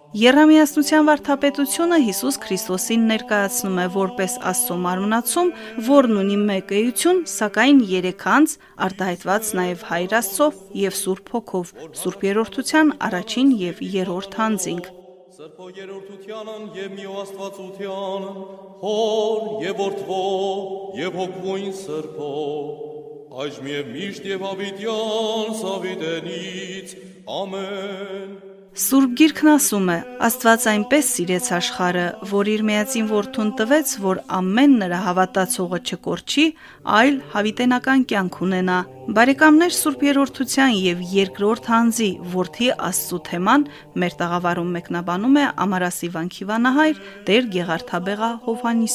Եռամիասնության վարդապետությունը Հիսուս Քրիստոսին ներկայացնում է որպես Աստծո մարմնացում, որն ունի մեկ էություն, սակայն երեք անձ, արտահայտված նաև Հայր Աստծո եւ Սուրբ Հոգով, Սուրբ Երրորդության առաջին եւ երրորդ անձինք։ Սրբո երրորդությանն եւ միո Աստվածությանն, Հոր եւ Որդվո եւ Հոգվույն Սրբո, այժմ եւ միշտ եւ հավիտյան Սավիտենից, ամեն։ Սուրբ Գիրքն ասում է. Աստված այնպես սիրեց աշխարհը, որ իր միածին որդուն տվեց, որ ամեն նրա հավատացողը չկորչի, այլ հավիտենական կյանք ունենա։ Բարեկամներ, Սուրբ Երրորդության եւ երկրորդ անձի որդի Աստծո թեման մեր տաղավարում մեկնաբանում է Ամարասի վանքի վանահայր Տեր Գեղարդաբեղա Հովհաննիսյանը։